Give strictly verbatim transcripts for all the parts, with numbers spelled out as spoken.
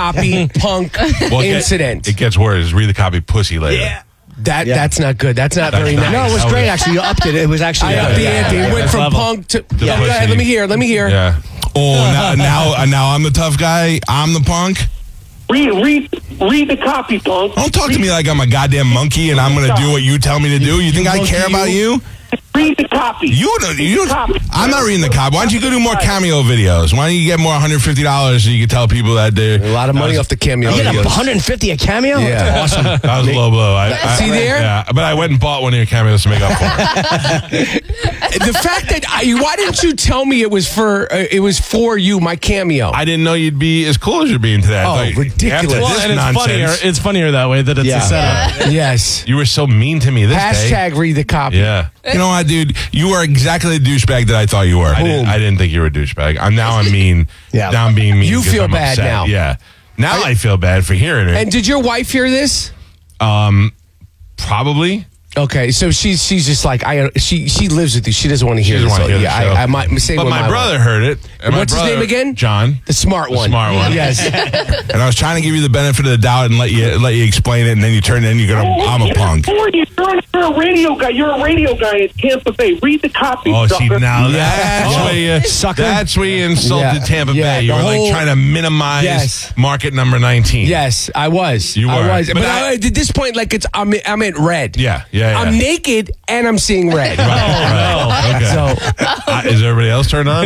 copy punk well, it incident. Get, it gets worse. Read the copy pussy later. Yeah. That Yeah. that's not good. That's not That's very not- nice. No, it was Oh, great, yeah. actually. You upped it. It was actually I good. upped the yeah, ante. yeah, It went next from level. punk to. The Yeah, go ahead. pussy. Let me hear. Let me hear. Yeah. Oh, now, now, uh, now I'm the tough guy. I'm the punk. Read, read, read the copy, punk. Don't talk to me like I'm a goddamn monkey and I'm going to do what you tell me to do. You think I care about you? Read the copy. You, you, Read the copy. I'm not reading the copy. Why don't you go do more cameo videos? Why don't you get more one hundred fifty dollars so you can tell people that they're... A lot of money off the cameo. You get videos. one hundred fifty a cameo? Yeah. That's awesome. That was a low blow. I, I, See there? Yeah, but I went and bought one of your cameos to make up for it. The fact that I, why didn't you tell me it was for uh, it was for you, my cameo? I didn't know you'd be as cool as you're being today. I Oh, thought you- ridiculous. after Well, this and it's nonsense, funnier. It's funnier that way that it's Yeah. a setup. Yes. You were so mean to me this day. Hashtag read the copy. Yeah. You know what, dude? You are exactly the douchebag that I thought you were. I didn't, I didn't think you were a douchebag. I'm now I'm mean. Yeah. Now I'm being mean. You 'cause feel I'm bad upset. now. Yeah. Now I feel bad for hearing it. And did your wife hear this? um, probably. Okay, so she's she's just like I she she lives with you. She doesn't want to hear She this. doesn't wanna hear yeah, the show. I, I might say But with my, my brother wife. heard it. And my What's his brother- name again? John. The smart The one. smart one. Yes. And I was trying to give you the benefit of the doubt and let you let you explain it, and then you turn in, you're gonna, I'm a punk. You're, you're a radio guy. You're a radio guy in Tampa Bay. Read the copy. Oh, see, sucker. now Yeah. that's Oh. where you Sucker. that's where you insulted Yeah. Tampa Yeah, Bay. You the were like whole- trying to minimize Yes. market number nineteen. Yes, I was. You I were. was. But, But I, I- at this point, like it's I'm I'm at red. Yeah, yeah, yeah. I'm naked and I'm seeing red. Right, right. Okay. So Uh, is everybody else turned on?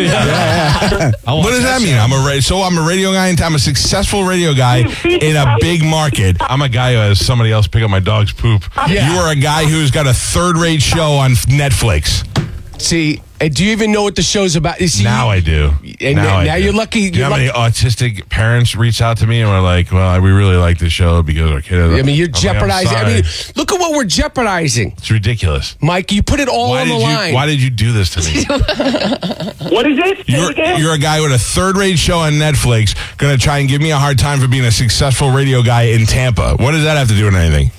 What does that mean? I'm a ra- so I'm a radio guy, and I'm a successful radio guy in a big market. I'm a guy who has somebody else pick up my dog's poop. Yeah. You are a guy who's got a third-rate show on Netflix. see, uh, do you even know what the show's about? You see, Now I do. And now now I do. you're lucky- Do you know you're how many autistic parents reach out to me and were like, "Well, we really like this show because our kid." I mean, you're I'm like, I'm jeopardizing. I sorry. mean, look at what we're jeopardizing, It's ridiculous. Mike. You put it all Why on did the you? line. Why did you do this to me? What is it? Say it You're, again? you're a guy with a third-rate show on Netflix, going to try and give me a hard time for being a successful radio guy in Tampa. What does that have to do with anything?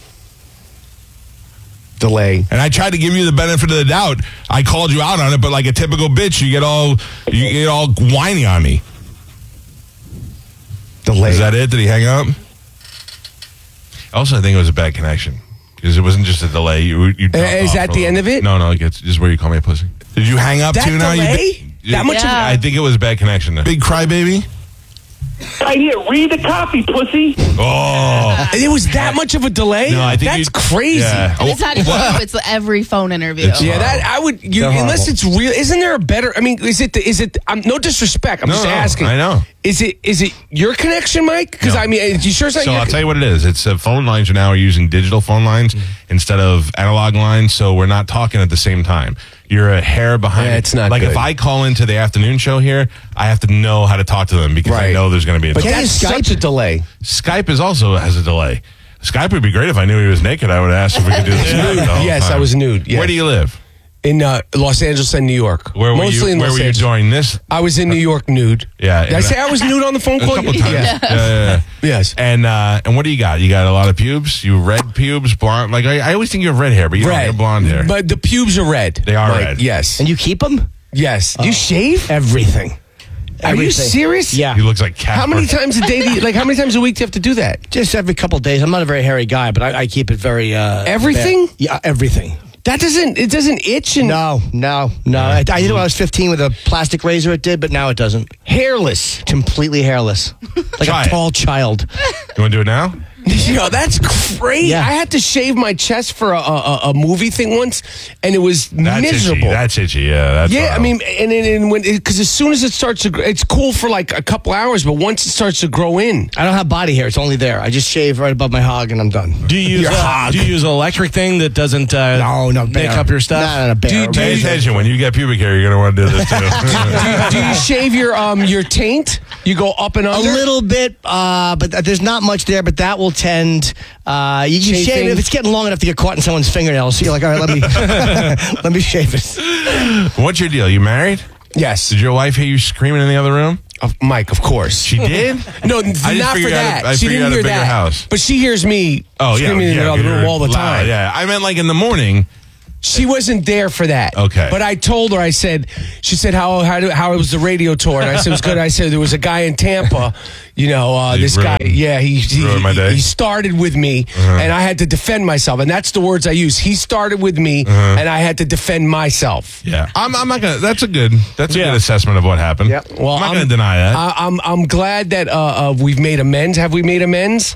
Delay. And I tried to give you the benefit of the doubt. I called you out on it, but like a typical bitch, you get all you get all whiny on me. Delay. Is that it? Did he hang up? Also, I think it was a bad connection because it wasn't just a delay. You, you dropped is off that for a the little- end of it? No, no. It gets just where you call me a pussy. Did you hang up that too now? You delay? big, that much? Yeah. Of, I think it was a bad connection there. big crybaby? Right here. Read the copy, pussy. Oh. it was that much of a delay? No, I think that's you- crazy. Yeah. And it's not even you, it's every phone interview. It's- Yeah, that I would. You, They're unless horrible. it's real, isn't there a better? I mean, is it? The, is it? I'm no disrespect. I'm No, just no, asking. I know. Is it? Is it your connection, Mike? Because No. I mean, you sure it's not So your? I'll tell you what it is. It's uh, phone lines are now using digital phone lines instead of analog lines, so we're not talking at the same time. You're a hair behind. Yeah, it's not like good. if I call into the afternoon show here, I have to know how to talk to them because I Right. know there's going to be a but delay. that's Skype? such a delay. Skype is also has a delay. Skype would be great if I knew he was naked. I would ask if we could do this. Skype the whole Yes, I time. was nude. Yes. Where do you live? In uh, Los Angeles and New York. Where were Mostly you? in Where Los were you Angeles. during this? I was in New York nude. Yeah, Did I and- say I was nude on the phone A call? couple times. Yeah. Yeah, yeah, yeah. Yes. And uh, and what do you got? You got a lot of pubes. You red pubes, blonde. Like I, I always think you have red hair, but you don't Red. have blonde hair. But the pubes are red. They are Mike. red. Yes. And you keep them? yes. Do you shave? Everything. Are you Everything. serious? Yeah. he looks like Casper. How many times a day do you, like, how many times a week do you have to do that? Just every couple of days. I'm not a very hairy guy, but I, I keep it very. Uh, Everything? bad. Yeah, everything. That doesn't, it doesn't itch and No, no, no. I, I did it when I was fifteen with a plastic razor. It did, but now it doesn't. hairless. Completely hairless, like Try a it. tall child. You want to do it now? Yo, that's crazy. Yeah. I had to shave my chest for a, a, a movie thing once, and it was That's miserable. itchy. That's itchy. Yeah. That's yeah, I wild. mean, and, and, and when because as soon as it starts to, gr- it's cool for like a couple hours, but once it starts to grow in, I don't have body hair. It's only there. I just shave right above my hog, and I'm done. Do you use Your a, hog. do you use an electric thing that doesn't uh, No, no, make bear. up your stuff? No, no, no, bear. Do you- do Pay you- attention. When you get pubic hair, you're going to want to do this too. do, you, do you shave your um your taint? You go up and A under. little bit, uh, but th- there's not much there. But that will tend. Uh, you, you shave Chafing. if it's getting long enough to get caught in someone's fingernails. So you're like, all right, let me let me shave it. What's your deal? You married? Yes, Did your wife hear you screaming in the other room? of Mike, of course. She did? No, I just not for figured out that. a- I she figured didn't out a hear bigger that. house. But she hears me Oh, yeah. screaming in yeah, the other room you're all the loud, time. Yeah. I meant like in the morning. She wasn't there for that. Okay. But I told her, I said, she said, how how, do, how was the radio tour? And I said, it was good. I said, there was a guy in Tampa, you know, uh, He this guy, ruined- yeah, he he, ruined my day. he started with me, Uh-huh. and I had to defend myself. And that's the words I use. He started with me, Uh-huh. and I had to defend myself. Yeah, I'm, I'm not gonna. That's a good. That's a Yeah. good assessment of what happened. Yeah. Well, I'm not I'm- gonna deny that. I, I'm, I'm glad that uh, uh, we've made amends. Have we made amends?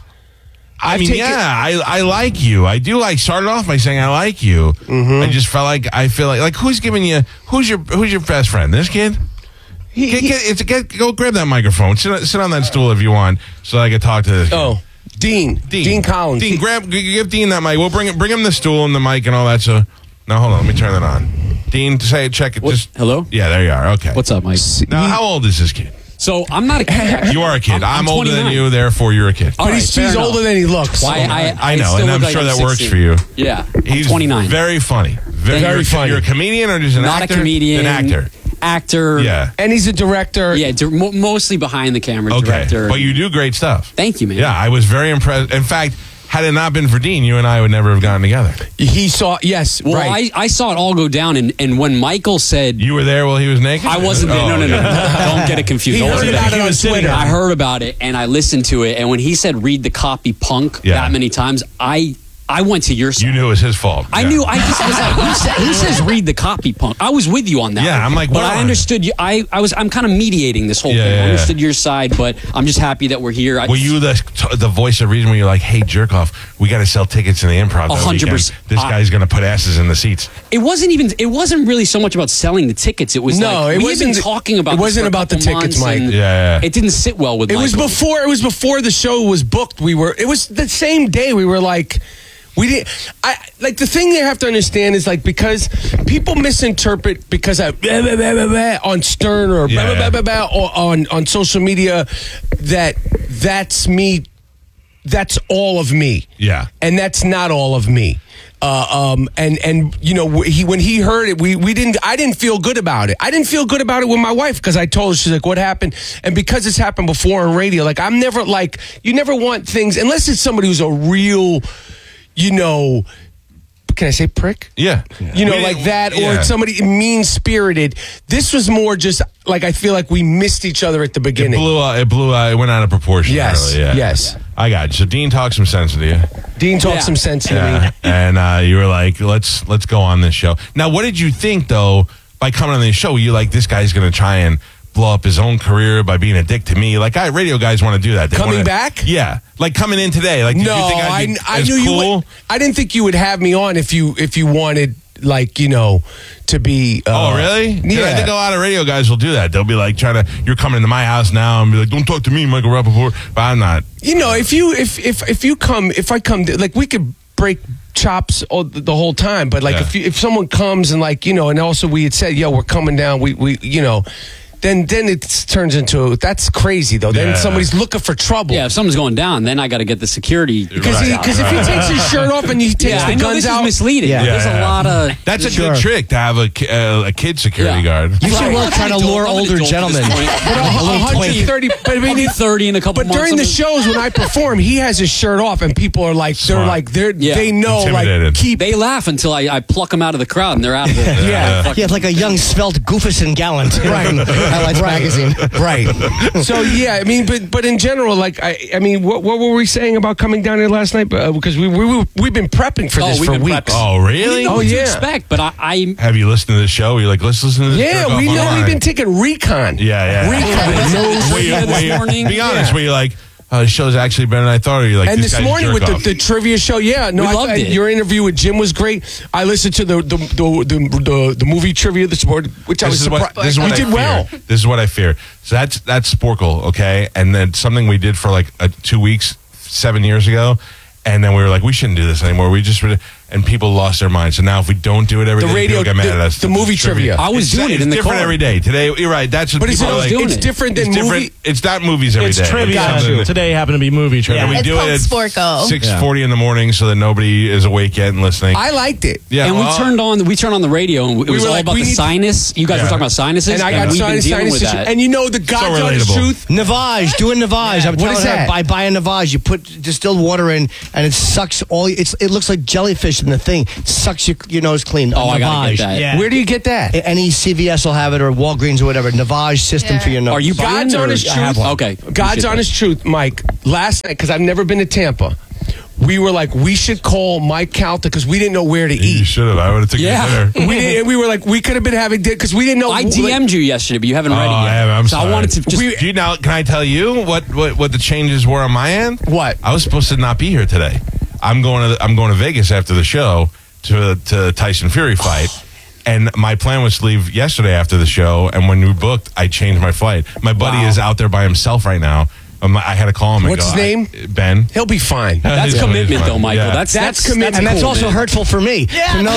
I I've mean, taken- yeah, I, I like you. I do like. Started off by saying I like you. Mm-hmm. I just felt like I feel like like who's giving you who's your who's your best friend? This kid. He- Get, he- get, it's, get, go grab that microphone. Sit, sit on that stool if you want, so I can talk to this. kid. Oh, Dean. Dean. Collins. Dean, grab g- give Dean that mic. We'll bring bring him the stool and the mic and all that. So now hold on, let me turn that on. Dean, say it. Check it. What- Just hello? Yeah, there you are. Okay. What's up, Mike? Now, how old is this kid? So I'm not a kid. You are a kid. I'm, I'm older than twenty-nine. you, therefore you're a kid. All But right, he's, fair he's enough. older than he looks. Why I, I know, still and I'm look like sure that works sixteen. for you. Yeah, He's I'm twenty-nine. Very funny. Very, Thank you. you're, funny. You're a comedian or just an not actor? a comedian. An actor. Actor. Yeah. And he's a director. Yeah, di- mo- mostly behind the camera. Okay. Director. But you do great stuff. Thank you, man. Yeah, I was very impressed. In fact, had it not been for Dean, you and I would never have gotten together. He saw, yes, Well, right. I, I saw it all go down, and, and when Michael said You were there while he was naked? I wasn't there. Oh, No, no, no, okay. no. Don't get it confused. He I heard wasn't about there. it on was sitting Twitter. there. I heard about it and I listened to it. And when he said read the copy punk Yeah. that many times, I I went to your side. You knew it was his fault. I Yeah. knew. I just was like, who, sa- who says read the copy punk? I was with you on that. Yeah, I'm like, but what I am I? understood you. I, I was. I'm kind of mediating this whole Yeah, thing. yeah, I yeah. understood your side, but I'm just happy that we're here. I, Were you the the voice of reason when you're like, hey, jerk off, we got to sell tickets in the improv? A that hundred weekend. percent. This I- guy's going to put asses in the seats. It wasn't even. It wasn't really so much about selling the tickets. It was No, like, it we wasn't- had been talking about. it this wasn't for a about the couple tickets, months, Mike. and Yeah, yeah. It didn't sit well with. It was Michael. before. It was before the show was booked. We were. It was the same day. We were like, we didn't. I like the thing you have to understand is like because people misinterpret because I blah, blah, blah, blah, blah, on Stern or blah, Yeah, blah, yeah. blah, blah, blah, or on on social media that that's me. That's all of me. Yeah. And that's not all of me. Uh, um, and and you know he when he heard it, we we didn't. I didn't feel good about it. I didn't feel good about it with my wife because I told her, she's like, "What happened?" And because it's happened before on radio, like I'm never like you never want things unless it's somebody who's a real, you know. Can I say prick? Yeah. You know, We like didn't- that, or yeah. it's somebody mean spirited. This was more just like I feel like we missed each other at the It beginning. blew out. It blew out. It went out of proportion. Yes, early, yeah. yes. I got you. So Dean talked some sense to you. Dean talked Yeah. some sense to Yeah. me. and uh, you were like, let's let's go on this show. Now, what did you think though by coming on this show? You like this guy's going to try and blow up his own career by being a dick to me? Like, I radio guys want to do that. They Coming wanna- back? Yeah, like coming in today. Like, did No, you think I, I'd be I as knew you cool? would. I didn't think you would have me on if you if you wanted like you know to be. Uh, Oh, really? Yeah. I think a lot of radio guys will do that. They'll be like trying to, you're coming into my house now and be like, don't talk to me, Michael Rappaport. But I'm not. You know, if you if if if you come, if I come, to, like we could break chops all, the whole time, but like Yeah. if you, if someone comes and like you know, and also we had said, yo, we're coming down, we we you know. Then, then it turns into that's crazy though. Then Yeah. somebody's looking for trouble. Yeah, if something's going down, then I got to get the security. because Right. because if he takes his shirt off and he takes yeah, the I know guns this out, is misleading. Yeah. There's Yeah. a lot of. That's a Sure. good trick to have a, ki- uh, a kid security Yeah. guard. You should Right. work trying to I'm an lure adult. I'm an older adult at this gentlemen. point. but a A little hundred twink. thirty. But I I'll mean, be thirty in a couple But months. during I'm the gonna- shows when I perform, he has his shirt off, and people are like, they're Smart. like, they're Yeah. they know, Intimidated. like, keep. They laugh until I, I pluck them out of the crowd and they're out of it. Yeah. Yeah, it's like a young svelte Goofus Gallant. Right. in Highlights magazine. Right. So yeah, I mean, but but in general, like I, I mean, what what were we saying about coming down here last night? Uh, because we we we we've been prepping for Oh, this we've for been weeks. prepping. Oh, We didn't really? know Oh, what to yeah. expect, but I, I Have you listened to the show? You're like, let's listen to this. jerk Yeah, off we know online. we've been taking recon. Yeah, yeah. Recon. No Where you- trivia where this you- morning. Be honest, Yeah. where you're like, oh, the show's actually better than I thought. Or you're like, And this guy's a morning jerk with the, off. the trivia show, yeah, no, We I, loved I- it. your interview with Jim was great. I listened to the the the the, the, the movie trivia this morning, which I was This is what surprised. this is what we I did fear. well. This is what I fear. So that's that's Sporkle, okay, and then something we did for like uh, two weeks, seven years ago, and then we were like, we shouldn't do this anymore. We just and people lost their minds. So now if we don't do it every The day, radio- people get mad the- at us. the movie trivia. I was It's- doing it it's in the different car. every day. Today, you're right. That's what But it's, people are like. doing it's it. different than It's different. movie. It's not movies every It's day. trivia. Got something- Today happened to be movie trivia. And we It's do called it Sporko. at six forty in the morning so that nobody is awake yet and listening. I liked it. yeah, and well, we turned on we turned on the radio and it We was were all like, about we the need- sinus. You guys Yeah. were talking about sinuses, And I got we've been sinus, dealing sinus with issue. that. And you know the God's honest relatable. truth. Navage, do a Navage. I'm What telling is her, that? buy, buy a Navage. You put distilled water in, and it sucks all. It's it looks like jellyfish in the thing. Sucks your, your nose clean. Oh, I gotta Navage. get that. Yeah. Where do you get that? Any C V S will have it, or Walgreens or whatever. Navage system Yeah. for your nose. Are you buying God's or- honest I have truth. one. Okay. God's Appreciate honest truth, Mike. Last night, because I've never been to Tampa, we were like, we should call Mike Calta because we didn't know where to You eat. should have. I would have taken Yeah. you dinner. We didn't, and we were like, we could have been having dinner because we didn't know. I like- D M'd you yesterday, but you haven't read Oh, it I yet. have, I'm so sorry. I wanted to just. We- Do you now? Can I tell you what, what what the changes were on my end? What? I was supposed to not be here today. I'm going to I'm going to Vegas after the show to to Tyson Fury fight. And my plan was to leave yesterday after the show. And when we booked, I changed my flight. My buddy Wow. is out there by himself right now. Um, I had to call him. And What's go, his name? I- Ben. He'll be fine. That's Yeah, commitment, it's fine. though, Michael. Yeah. That's That's that's commitment. And that's cool, also man. hurtful for me. Yeah. To know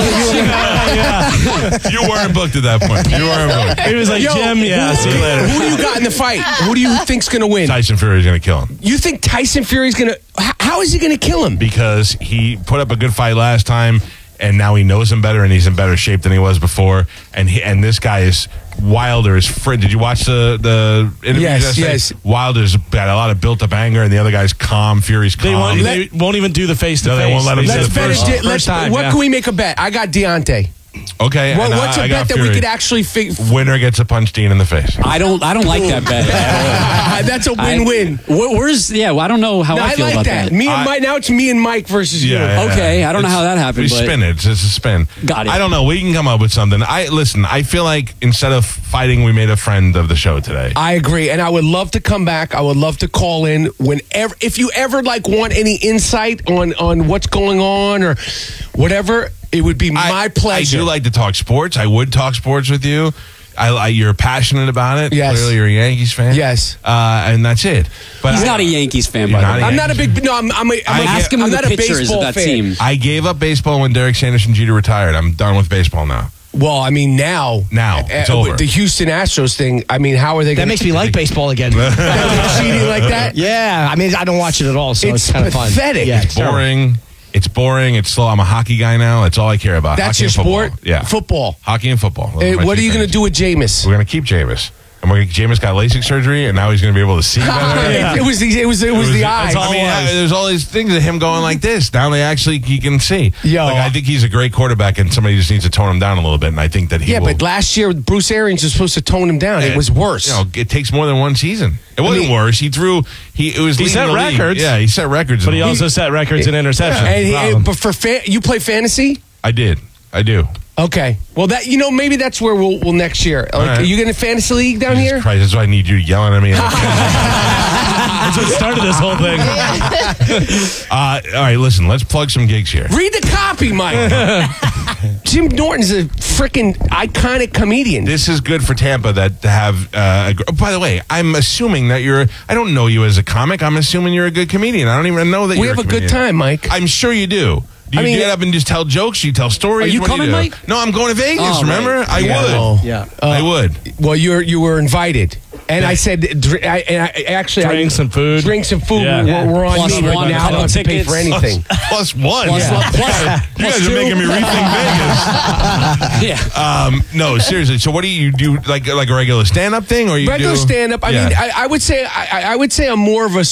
that you You weren't booked at that point. You weren't booked. He was like, Yo, Jim, yeah, who, see you later. Who do you got in the fight? Who do you think's going to win? Tyson Fury is going to kill him You think Tyson Fury's going to? How is he going to kill him? because he put up a good fight last time, and now he knows him better, and he's in better shape than he was before. And he, and this guy is Wilder is fr- Did you watch the the interview? Yes, yesterday? yes. Wilder's got a lot of built up anger, and the other guy's calm. Fury's calm. They won't, Let- they won't even do the face to No, face. they won't let him do Let's the bet first- it. first Let's. time, what yeah. can we make a bet? I got Deontay. Okay, What, and what's I, a I got bet that we Fury. could actually fig- Winner gets to punch Dean in the face. I don't. I don't like that bet. That's a I- win-win. Where, where's yeah? Well, I don't know how No, I I feel like about that. that. Me and I- Mike. Now it's me and Mike versus you. Okay, I don't know how that happened, We but- spin it. It's just a spin. Got it. I don't know. We can come up with something. I listen. I feel like instead of fighting, we made a friend of the show today. I agree, and I would love to come back. I would love to call in whenever. If you ever like want any insight on on what's going on or whatever, it would be my I, pleasure. I do like to talk sports. I would talk sports with you. I, I you're passionate about it. Yes. Clearly, you're a Yankees fan. Yes. uh, and that's it. But He's I, not a Yankees fan, You're by not the a way. I'm not a big. No, I'm. I'm, a, I'm I a, Ask him I'm who not the a pitcher is baseball of that fan. team. I gave up baseball when Derek Sanderson Jeter retired. I'm done with baseball now. Well, I mean now. Now, uh, it's with over. the Houston Astros thing. I mean, how are they? That gonna makes me like baseball again. cheating like that. Yeah, I mean, I don't watch it at all, so it's, It's kind of fun. pathetic. Yeah, It's it's terrible. Boring. It's boring. It's slow. I'm a hockey guy now. That's all I care about. That's Hockey your and football. sport. Yeah, Football. hockey and football. Those Uh, are my what two are you going to things. do with Jameis? We're going to keep Jameis. And we're gonna, Jameis got LASIK surgery, and now he's going to be able to see better. it, it was the. It was. It was, the eye. I mean, uh, there's all these things of him going like this. Now they actually he can see. Yo. Like, I think he's a great quarterback, and somebody just needs to tone him down a little bit. And I think that he Yeah, will. but last year Bruce Arians was supposed to tone him down. It was worse. You know, it takes more than one season. It wasn't mean- worse. He threw. He it was. He leading set the league. records. Yeah, he set records. But in he the also league. set records in interceptions. And he, Problem. but for fan, you play fantasy. I did. I do. Okay. Well, that you know maybe that's where we'll, we'll next year. Like, right. are you getting a fantasy league down Jesus here? Christ, that's why I need you yelling at me. That's what started this whole thing. uh, all right, listen. Let's plug some gigs here. Read the copy, Mike. Jim Norton's a freaking iconic comedian. This is good for Tampa that to have. Uh, a, gr- oh, by the way, I'm assuming that you're. I don't know you as a comic. I'm assuming you're a good comedian. I don't even know that we you're have a comedian. good time, Mike. I'm sure you do. Do you I mean- get up and just tell jokes? You tell stories? Are you What do coming, do? Mike? No, I'm going to Vegas. Oh, remember? right. I Yeah. would. Oh. Yeah. I would. Well, you're you were invited, and I said, dr- I, and I actually, Drinks I, and food. drinks and food. Yeah. We're, we're on Plus me right one, now. I couple don't have to pay tickets. for anything. Plus one. Plus, Yeah. plus, You plus guys are two. making me rethink Vegas. Yeah. Um, no, seriously. So, what do you do? Like like a regular stand up thing, or you Regular do stand up. I Yeah. mean, I, I would say I, I would say I'm more of a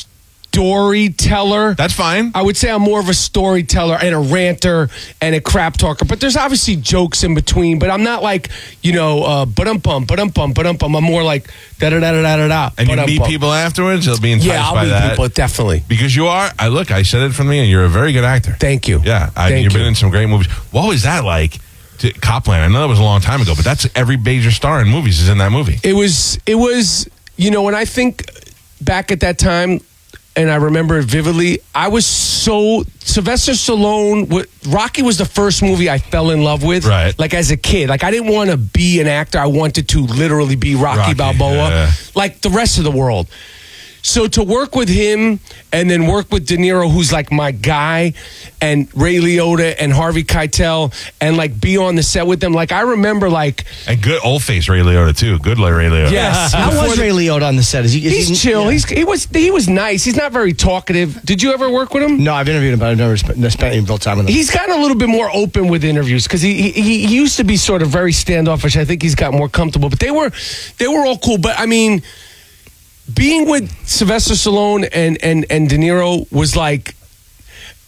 storyteller. That's fine. I would say I'm more of a storyteller and a ranter and a crap talker. But there's obviously jokes in between. But I'm not like, you know, uh, ba-dum bum, ba-dum bum, ba-dum bum. I'm more like da da da da da da da. And you meet ba-dum-bum. people afterwards. They'll be enticed Yeah, I'll by meet that. people definitely. Because you are, I look, I said it from me, and you're a very good actor. Thank you. Yeah, I, Thank you've you. been in some great movies. What was that like? To, Copland. I know that was a long time ago, but that's every major star in movies is in that movie. It was, it was, you know, when I think back at that time, and I remember it vividly, I was so Sylvester Stallone. wa- Rocky was the first movie I fell in love with. Right. Like as a kid, like I didn't want to be an actor. I wanted to literally be Rocky, Rocky, Balboa, yeah. like the rest of the world. So to work with him and then work with De Niro, who's like my guy, and Ray Liotta and Harvey Keitel, and like be on the set with them. Like I remember, like And good old face Ray Liotta too. Good Ray Liotta. yes, How before was the- Ray Liotta on the set? Is he, is He's he, chill. yeah. He's he was he was nice. He's not very talkative. Did you ever work with him? No, I've interviewed him, but I've never spent, spent any real time with him. He's gotten a little bit more open with interviews because he, he he used to be sort of very standoffish. I think he's got more comfortable. But they were they were all cool. But I mean, being with Sylvester Stallone and and and De Niro was like.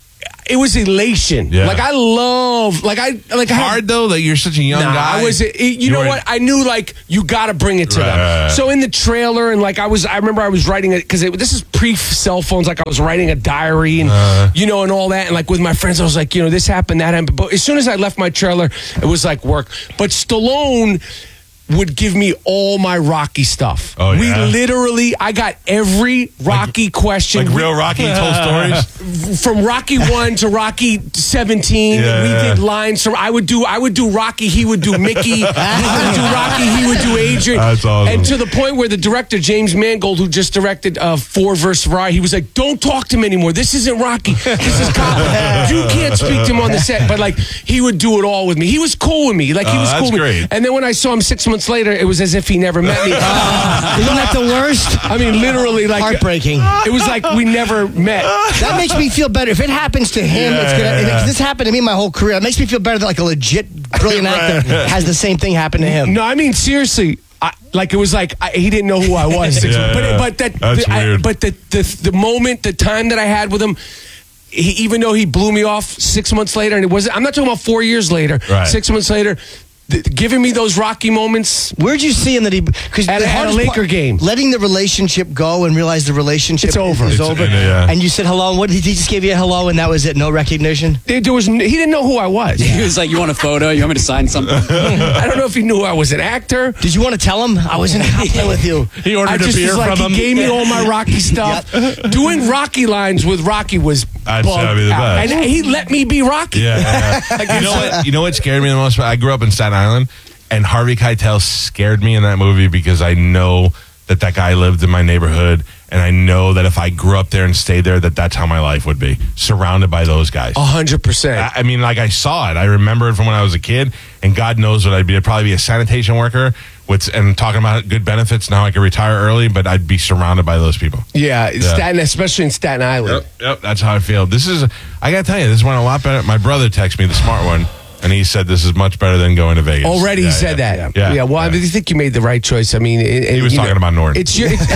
it was elation. Yeah. Like I love, like I like I had- Hard though that you're such a young Nah, guy. I was, it, you, You know were- what? I knew like you got to bring it to Right, them. right, right. So in the trailer, and like I was, I remember I was writing it because this is pre cell phones. Like I was writing a diary, and Uh. you know, and all that. And like with my friends, I was like, you know, this happened, that happened. But as soon as I left my trailer, it was like work. But Stallone would give me all my Rocky stuff. Oh, We yeah? literally, I got every Rocky question. like We- real Rocky told stories. from Rocky one to Rocky seventeen. Yeah, we yeah. did lines. So I would do I would do Rocky. He would do Mickey. I would do Rocky. He would do Adrian. That's awesome. And to the point where the director James Mangold, who just directed uh, Ford versus Ferrari, he was like, "Don't talk to him anymore. This isn't Rocky. This is Colin. You can't speak to him on the set." But like he would do it all with me. He was cool with me. Like he Oh, was that's cool with me. great. And then when I saw him six months later, it was as if he never met me. Isn't that the worst? I mean, literally, like Heartbreaking. It was like we never met. That makes me feel better. If it happens to him, Yeah, it's gonna. yeah, if yeah. this happened to me my whole career. It makes me feel better that like a legit brilliant actor has the same thing happen to him. No, I mean seriously. I, like it was like I, he didn't know who I was. Six Yeah, months- but yeah. but that That's the, I- weird. but the, the the moment, the time that I had with him, he, even though he blew me off six months later, and it wasn't. I'm not talking about four years later. Right. Six months later, th- giving me those Rocky moments. Where'd you see him that he? Because At a- at a Laker game. letting the relationship go and realize the relationship It's over. is It's- over. yeah. And you said hello. What did he just give you a hello and that was it? No recognition. There, there was n- he didn't know who I was. He was like, "You want a photo? You want me to sign something?" I don't know if he knew I was an actor. Did you want to tell him I was in a cocktail with you? He ordered I a just beer was like, from he him. gave me all my Rocky stuff. Doing Rocky lines with Rocky was That's bugged gotta be the out. best. And he let me be Rocky. Yeah, yeah, yeah. you know what? You know what scared me the most? I grew up in Staten Island, and Harvey Keitel scared me in that movie because I know that that guy lived in my neighborhood, and I know that if I grew up there and stayed there, that that's how my life would be, surrounded by those guys. A hundred percent. I I mean, like I saw it. I remember it from when I was a kid, and God knows what I'd be. I'd probably be a sanitation worker with, and talking about good benefits. Now I could retire early, but I'd be surrounded by those people. Yeah, Staten, especially in Staten Island. Yep, yep, that's how I feel. This is, I gotta tell you, this went a lot better. My brother texted me, the smart one, and he said this is much better than going to Vegas. Already Yeah, he said yeah, that. Yeah, Yeah. well, I yeah. mean, I think you made the right choice. I mean, it, He was you talking about Norton. It's your. It's,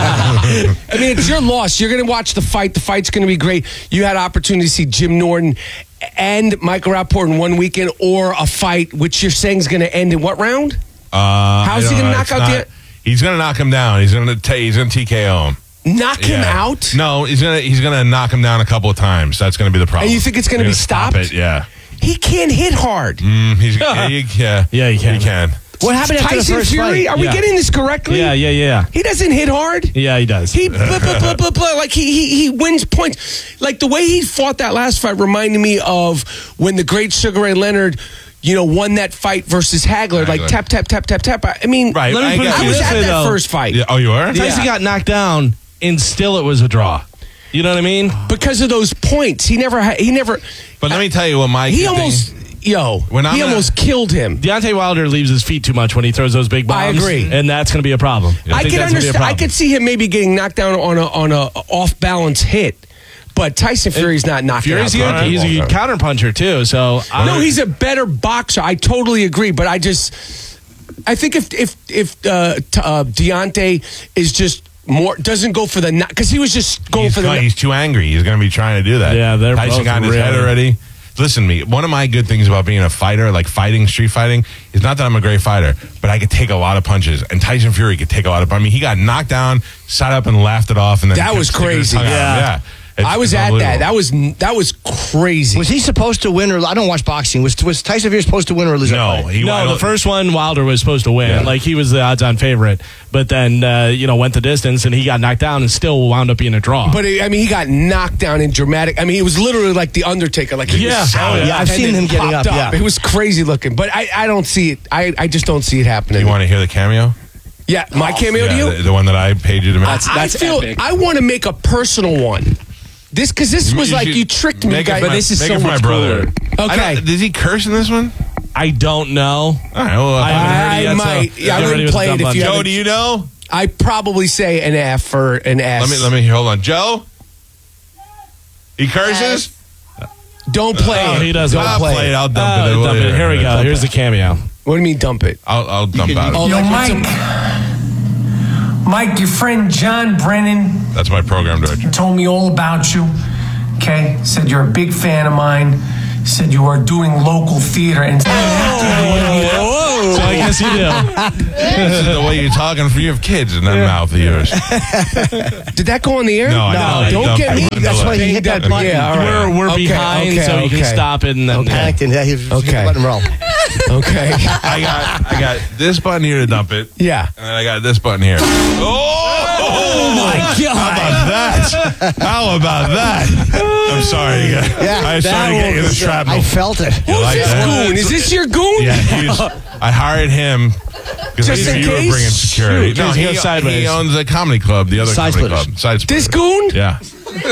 I mean, it's your loss. You're going to watch the fight. The fight's going to be great. You had opportunity to see Jim Norton and Michael Rappaport in one weekend, or a fight which you're saying is going to end in what round? Uh, How's I he don't gonna know. knock It's out not- the- He's gonna knock him down. He's gonna ta- he's gonna T K O him. Knock him Yeah. out? No, he's gonna he's gonna knock him down a couple of times. That's gonna be the problem. And you think it's gonna They're be stop stopped? it, yeah. He can't hit hard. Mm, he's, yeah, you- yeah, Yeah, he can. He can. What happened after the Tyson first Fury? fight? Are we Yeah. getting this correctly? Yeah, yeah, yeah. He doesn't hit hard. Yeah, he does. He blah, blah, blah, blah, blah, like he, he he wins points. Like the way he fought that last fight reminded me of when the great Sugar Ray Leonard, you know, won that fight versus Hagler. Like Hagler. tap tap tap tap tap. I mean, Right. Let me I put it got to I you was this at way, that though. first fight Yeah, oh, you are? Tyson Yeah. got knocked down, and still it was a draw. You know what I mean? because of those points. He never had. He never. But let me tell you what my He thing- almost. Yo, When I'm he in a- almost killed him. Deontay Wilder leaves his feet too much when he throws those big bombs. I agree. And that's going to be a problem. I think can that's gonna be a understand. I problem. could see him maybe getting knocked down on a on a off balance hit, but Tyson Fury's not knocking Fury's out. good. Deontay He's a Wilder. good counter puncher, too. So I- No, he's a better boxer. I totally agree, but I just, I think if if if uh, t- uh, Deontay is just more doesn't go for the because he was just going he's, for the. he's too angry. He's going to be trying to do that. Yeah, they're Tyson both got in his head really- already. Listen to me. One of my good things about being a fighter, like fighting, street fighting, is not that I'm a great fighter, but I could take a lot of punches. And Tyson Fury could take a lot of. I mean, he got knocked down, sat up, and laughed it off, and then That kept was sticking his crazy. tongue out. Yeah. yeah. It's- I was it's at that. That unbelievable. was that was crazy. Was he supposed to win or I don't watch boxing? Was was Tyson Fury supposed to win or lose? that No, fight? he I no, don't- the first one Wilder was supposed to win. Yeah. Like he was the odds-on favorite, but then uh, you know went the distance and he got knocked down and still wound up being a draw. But it, I mean, he got knocked down in dramatic. I mean, he was literally like the Undertaker. Like he Yeah. was selling Oh, yeah. up I've and seen then him getting popped up, yeah. It was crazy looking, but I, I don't see it. I, I just don't see it happening. You want to hear the cameo? yeah, my cameo Yeah, to you. the, the one that I paid you to make. That's- I feel epic. I want to make a personal one. This because this was You like should you tricked me, make it guys. for But my- this is make so it for my much brother. cooler. I Okay. don't- Does he curse in this one? I don't know. All right. Well, I haven't heard I it yet, might- so yeah, I get wouldn't ready with play the it dumb if you button. Joe, haven't- do you know? I probably say an F or an S. Let me let me hold on. Joe, he curses. Don't play Oh, it. he doesn't. Don't I'll play, play it. it. I'll dump Uh, it. dump it. Here we go. Dump Here's the it. cameo. What do you mean dump it? I'll, I'll dump out. Oh, it. Yo, like with Mike. some- Mike, your friend John Brennan That's my program director. told me all about you. Okay, said you're a big fan of mine. Said you are doing local theater, and So I guess you do. This is the way you're talking. For you have kids in that mouth of yours. Did that go on the air? No, I know. don't Dump get me. it in the That's why delay. he hit that Okay. button. Yeah, all right. We're, we're Okay, behind, okay, so you can okay. stop it and then. Panicked and he was Okay. button roll. Okay. I got I got this button here to dump it. Yeah. And then I got this button here. Oh, my God. How about that? How about that? I'm sorry. You guys. Yeah, I started that getting in the was- shrapnel. I felt it. You like This that? goon. Is this your goon? Yeah, he's, I hired him because I Just knew in you were case? bringing security. Shoot, no, he he, goes sideways. he owns a comedy club, the other Side comedy Splitters. club. Side This Splitters. goon? Yeah.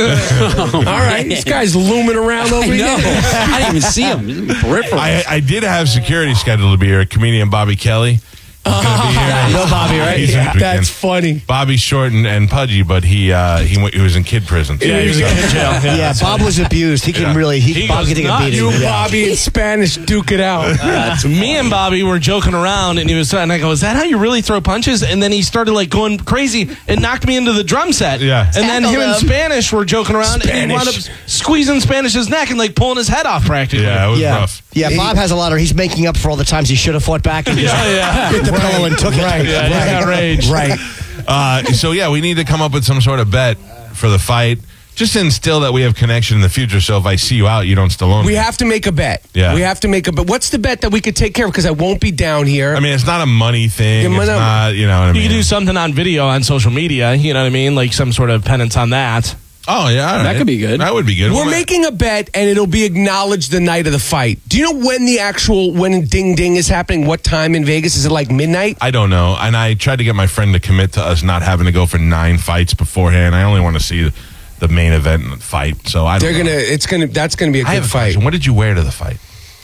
All right. This guy's looming around over I here. know. I didn't even see him. Peripheral. I, I did have security scheduled to be here. Comedian Bobby Kelly. He's gonna be here. No Bobby, right? He's Yeah, in- that's funny. Bobby's short and, and pudgy, but he uh, he went, he was in kid prison. Yeah, he was in kid jail. Yeah, Bob was abused. He can Yeah. really, he, He Bob goes could take a nuts. beating. You, Yeah. Bobby, in Spanish, duke it out. Uh, me and Bobby were joking around, and he was, and I go, "Is that how you really throw punches?" And then he started like going crazy and knocked me into the drum set. Yeah. And then him Tackled in him. Spanish were joking around, and he wound up squeezing Spanish's neck and like pulling his head off practically. Yeah, it was Yeah, rough. yeah. Bob has a lot of. He's making up for all the times he should have fought back and just Yeah, yeah. hit the pillow and took it. Right, Yeah, he got rage. Right. Uh, so yeah, we need to come up with some sort of bet for the fight. Just instill that we have connection in the future. So if I see you out, you don't still own We me. have to make a bet. Yeah. We have to make a bet. What's the bet that we could take care of? Because I won't be down here. I mean, it's not a money thing. Yeah, It's no. not, you know what I You mean? could do something on video on social media. You know what I mean? Like some sort of penance on that. Oh yeah, all That right. could be good. That would be good. We're Well, making a bet, and it'll be acknowledged the night of the fight. Do you know when the actual when Ding Ding is happening? What time in Vegas? Is it like midnight? I don't know. And I tried to get my friend to commit to us not having to go for nine fights beforehand. I only want to see the main event and the fight. So I don't They're know. gonna. It's gonna. That's gonna be a I have good a fight. question. What did you wear to the fight?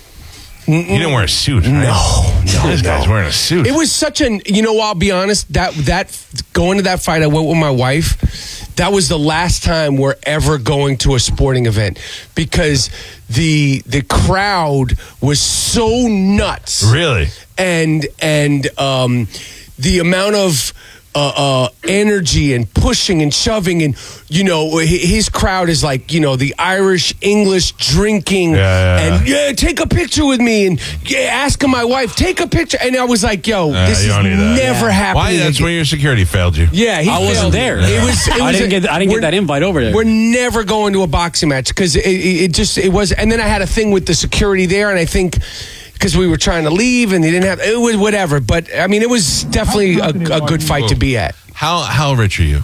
You didn't wear a suit, right? No, no, This guy's no. wearing a suit. It was such an. You know, I'll be honest. That that going to that fight, I went with my wife. That was the last time we're ever going to a sporting event because the the crowd was so nuts. Really? and and um, the amount of uh, uh, energy and pushing and shoving and you know hi- his crowd is like you know the Irish English drinking Yeah, yeah, and yeah take a picture with me and yeah, asking my wife take a picture and I was like yo Uh, this you is don't need that. never happening Why? That's again. where your security failed you. Yeah, he I wasn't failed. there. It was. It I was didn't a- get. I didn't we're- get that invite over there. We're never going to a boxing match because it, it, it just it was. And then I had a thing with the security there, and I think because we were trying to leave and they didn't have it was whatever. But I mean, it was definitely a, a good fight to be at. How how rich are you?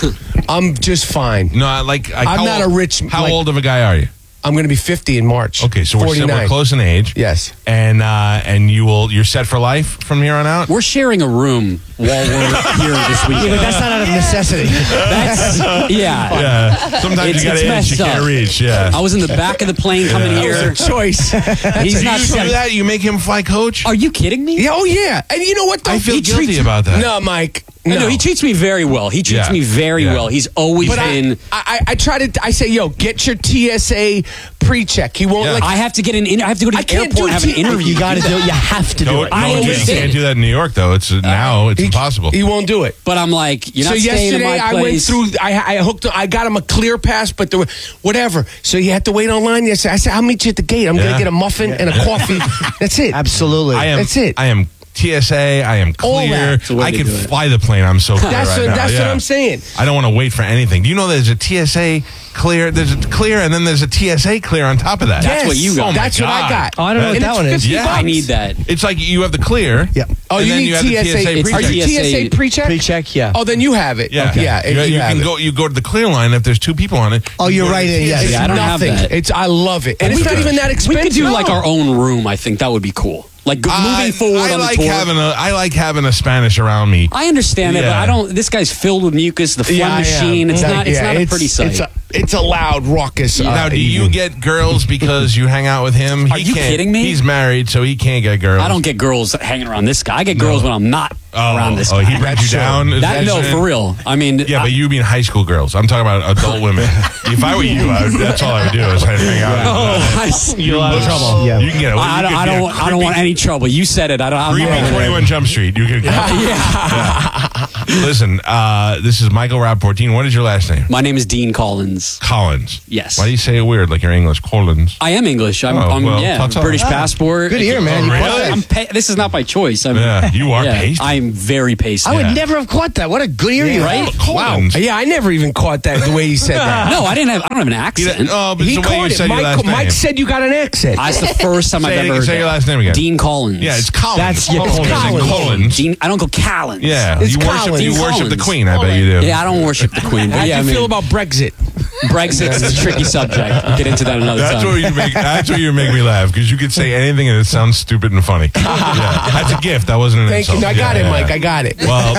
I'm just fine. No, I like. I, I'm how not old- a rich- How like- old of a guy are you? I'm going to be fifty in March. Okay, so we're, forty-nine. we're close in age. Yes. And uh, and you will you're set for life from here on out. We're sharing a room while we're here this Yeah, weekend. but that's not out of necessity. That's yeah. Yeah. Sometimes It's- you got it's to inch, you messed can't up. reach. Yeah. I was in the back of the plane coming Yeah. here. That was a choice. He's Do not. you do that? You make him fly coach? Are you kidding me? Yeah, oh yeah. And you know what? Though? I feel He guilty treats- about that. No, Mike. No, No, he treats me very well. He treats Yeah. me very Yeah. well. He's always But I, been. I, I, I try to. I say, yo, get your T S A pre-check. He won't Yeah. like. I have to get an. In, I have to go to I the can't airport do and have an T- interview. You got to do it. You have to do No, it. no, I you understand. can't do that in New York, though. It's now it's he, impossible. He won't do it. But I'm like, you're so not staying in yesterday my I went place. through. I, I hooked. I got him a clear pass, but there were whatever. So you had to wait online yesterday. I said, I'll meet you at the gate. I'm Yeah. gonna get a muffin and a coffee. That's it. Absolutely. I am. That's it. I am T S A. I am All clear. that. It's the way I to can do it. fly the plane. I'm so clear That's right what, now. that's what Yeah. I'm saying. I don't want to wait for anything. Do you know there's a T S A clear? There's a clear, and then there's a T S A clear on top of that. That's what you got. Oh my That's what I God. got. Oh, I don't know what And that it's one is. fifty Yeah. bucks. I need that. It's like you have the clear. Yeah. Oh, and you then need you have the T S A. T S A It's Are you pre-check. T S A T S A pre-check? Pre-check, yeah. Oh, then you have it. Yeah, Okay. Yeah. You, you you have can it. go. You go to the clear line if there's two people on it. Oh, You you're go to right the in, T S A. yes. Yeah, I don't have nothing. that. It's I love it, and We it's not could- even that We expensive. could do No. like our own room. I think that would be cool. Like go, moving I, forward I on like the tour. having a. I like having a Spanish around me. I understand that, but Yeah. I don't. This guy's filled with mucus. The phlegm Yeah, I am. machine. It's Yeah, not. It's yeah, not a pretty sight. It's a, it's a loud, raucous. Uh, Now, do you evening. get girls because you hang out with him? Are you can't- kidding me? He's married, so he can't get girls. I don't get girls hanging around this guy. I get girls when I'm not Oh, around this oh, guy. he brings you down. Is That, that no, what you're for saying? real. I mean, Yeah, I- but you mean high school girls. I'm talking about adult women. If I were you, I would, that's all I would do is I'd hang out. Oh, I see. You're out of trouble. Yeah. You can get. I, I don't. I don't. Want, I don't want any trouble. You said it. I don't. I'm not Creepy over there. twenty-one Jump Street. You can. Yeah. Listen, uh, this is Michael Rappaport. Dean, what is your last name? My name is Dean Collins. Collins. Yes. Why do you say it weird like you're English? Collins. I am English. I'm. Oh, I'm well, yeah. that's all British right. passport. Good to hear, man. Oh, You really? caught that? I'm. Pa- this is not by choice. I'm, Yeah, you are yeah, pasty. I'm very pasty. I would Yeah. never have caught that. What a good ear you right? have. Collins. Yeah, I never even caught that the way he said that. No, I didn't have. I don't have an He accent. didn't- oh, but He it's the way you caught it. said your Mike, last name. Mike said you got an accent. That's the first time Say I've it ever again, heard say that. your last name again. Dean Collins. Yeah, it's Collins. That's- yeah, Collins. it's Collins. Collins. Dean. I don't go Collins. Yeah, It's you worship. Collins. You Dean worship the Collins. Queen. I bet you do. Yeah, I don't worship the Queen. But How do yeah, you I mean, feel about Brexit? Brexit's a tricky subject. We'll get into that another That's time. what you make. That's what you make me laugh because you could say anything and it sounds stupid and funny. Yeah, that's a gift. That wasn't an Thank insult. you. I got Yeah, it, yeah. Mike. I got it. Well,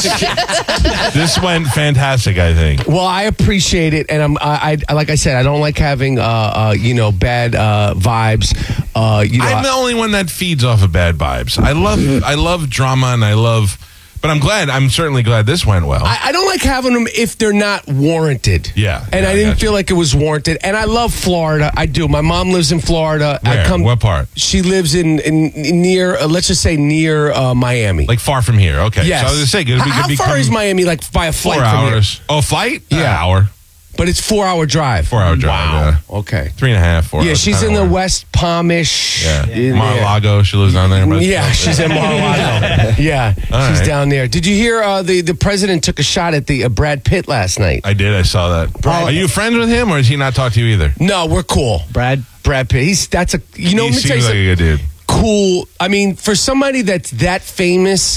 this, this went fantastic. I think. Well, I appreciate it, and I'm. I, I like I said, I don't like having, uh, uh you know, bad uh, vibes. Uh, you know, I'm the only one that feeds off of bad vibes. I love. I love drama, and I love. But I'm glad. I'm certainly glad this went well. I, I don't like having them if they're not warranted. Yeah, and yeah, I I didn't got you. feel like it was warranted. And I love Florida. I do. My mom lives in Florida. Where? I come. What part? She lives in, in, in near. Uh, let's just say near uh, Miami. Like far from here. Okay. yes. So I was gonna say, could how, we how could far become is Miami? Like by a flight four from here? hours. Oh, flight? An Yeah. hour. But it's four hour drive. Four hour drive. Wow. Yeah. Okay. Three and a half. Four. Yeah, hours, she's in kinda the hard. West Palmish. Yeah. in Mar-a-Lago. She lives down there. there. but- Yeah, she's in Mar-a-Lago. Yeah, All she's right. down there. Did you hear uh, the the president took a shot at the uh, Brad Pitt last night? I did. I saw that. Are you friends with him, or does he not talk to you either? No, we're cool. Brad. Brad Pitt. He's that's a you know. he Let me tell you seems like something. a good dude. Cool. I mean, for somebody that's that famous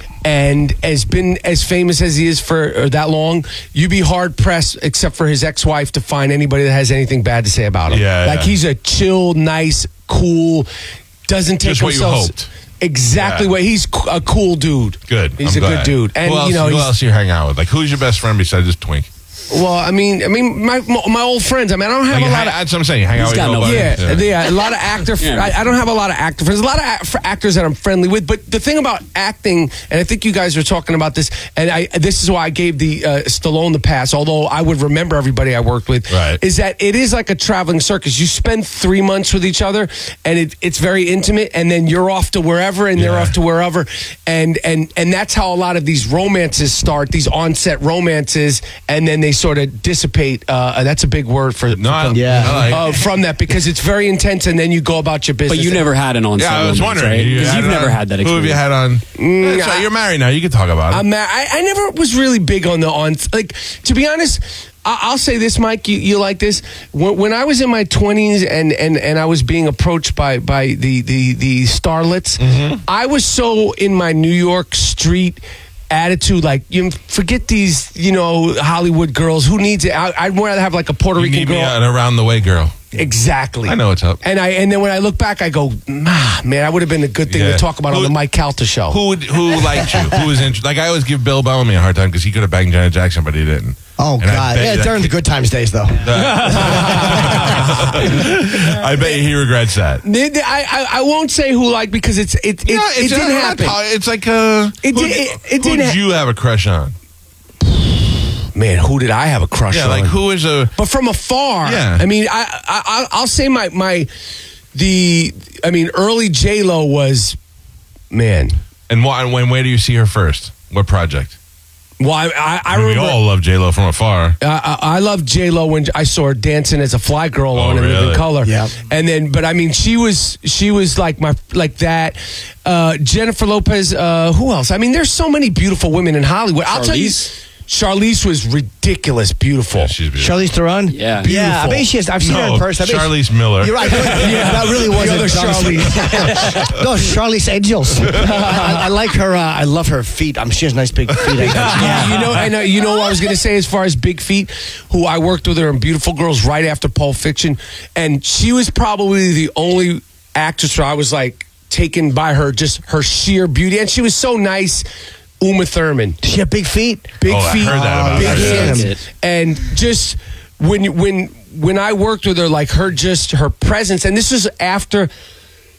and has been as famous as he is for or that long, you'd be hard pressed, except for his ex-wife, to find anybody that has anything bad to say about him. Yeah, like yeah. he's a chill, nice, cool. Doesn't take Just what you himself hoped. exactly Yeah. what he's c- a cool dude. Good. He's I'm a glad. good dude, and who else, you know, who he's, else you hang out with? Like, who's your best friend besides this twink? well, I mean, I mean, my my old friends. I mean, I don't have Like, a lot ha- of. that's what I'm saying. You hang out He's with got no- nobody. Yeah, yeah, a lot of actor. Yeah. I, I don't have a lot of actor friends. A lot of act, for actors that I'm friendly with. But the thing about acting, and I think you guys were talking about this, and I this is why I gave the uh, Stallone the pass. Although I would remember everybody I worked with, Right. is that it is like a traveling circus. You spend three months with each other, and it, it's very intimate. And then you're off to wherever, and they're Yeah. off to wherever, and and and that's how a lot of these romances start. These on-set romances, and then they sort of dissipate. Uh, that's a big word for No, I, Yeah. I like it. uh, from that because it's very intense, and then you go about your business. But you never had an on-set Yeah, I was romance, wondering. right? You Because had you've it never on- had that Who have experience. you had on? Mm, That's right, I- you're married now. You can talk about it. I'm ma- I, I never was really big on the on. Like to be honest, I, I'll say this, Mike. You, you like this? When, when I was in my twenties and, and, and I was being approached by by the the the starlets, I was so in my New York street attitude, like you forget these, you know, Hollywood girls. Who needs it? I, I'd rather have like a Puerto you Rican need girl. me an around the way girl. Exactly. I know what's up. And I and then when I look back, I go, ah, man, that would have been a good thing Yeah. to talk about on Who- the Mike Calta show. Who would, who liked you? Who was interested? Like I always give Bill Bellamy a hard time because he could have banged Janet Jackson, but he didn't. Oh, And I God. bet Yeah, you that- during the good times days, though. I bet you he regrets that. I, I, I won't say who like because it's it it, Yeah, it didn't uh, happen. It's like uh, It who, did- it- it who didn't did ha- you have a crush on? Man, who did I have a crush Yeah, on? like who is a? But from afar, Yeah. I mean, I, I I'll say my my the I mean early J Lo was man. And what? When? Where do you see her first? What project? Well, I I, I we remember. all love J Lo from afar. I, I I love J Lo when I saw her dancing as a fly girl Oh, on In Living really? Color. Yeah. And then, but I mean, she was she was like my like that. Uh, Jennifer Lopez. Uh, who else? I mean, there's so many beautiful women in Hollywood. I'll tell you, Charlize? Charlize was ridiculous, beautiful. Yeah, she's beautiful. Charlize Theron? Yeah. Yeah, I bet she is. I've seen her No, in person. I bet she- Charlize Miller. You're right. Yeah, that really wasn't other Charlize. No, Charlize Angels. I, I like her. Uh, I love her feet. Um, she has nice big feet. I guess. Yeah, you know, I know, you know what I was going to say as far as Big Feet, who I worked with her in Beautiful Girls right after Pulp Fiction, and she was probably the only actress where I was like taken by her, just her sheer beauty, and she was so nice. Uma Thurman, Does she have big feet? big Oh, I feet, heard that about big her. hands, It. and just when you- when when I worked with her, like her just her presence, and this was after.